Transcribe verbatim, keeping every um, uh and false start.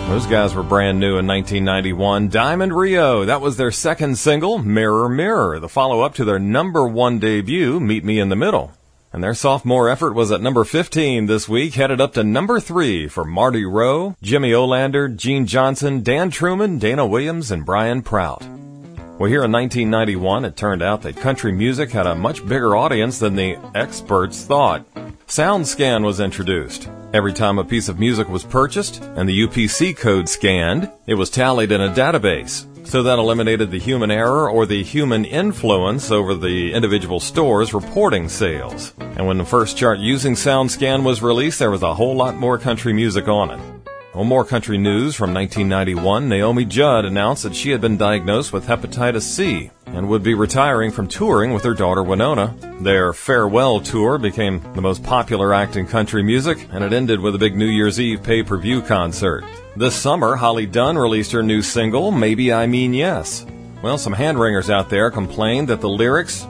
Those guys were brand new in nineteen ninety-one. Diamond Rio, that was their second single, Mirror Mirror, the follow-up to their number one debut, Meet Me in the Middle. And their sophomore effort was at number fifteen this week, headed up to number three for Marty Rowe, Jimmy Olander, Gene Johnson, Dan Truman, Dana Williams, and Brian Prout. Well, here in nineteen ninety-one, it turned out that country music had a much bigger audience than the experts thought. SoundScan was introduced. Every time a piece of music was purchased and the U P C code scanned, it was tallied in a database. So that eliminated the human error or the human influence over the individual stores reporting sales. And when the first chart using SoundScan was released, there was a whole lot more country music on it. Well, more country news from nineteen ninety-one. Naomi Judd announced that she had been diagnosed with hepatitis C and would be retiring from touring with her daughter Winona. Their farewell tour became the most popular act in country music, and it ended with a big New Year's Eve pay-per-view concert. This summer, Holly Dunn released her new single, Maybe I Mean Yes. Well, some hand-wringers out there complained that the lyrics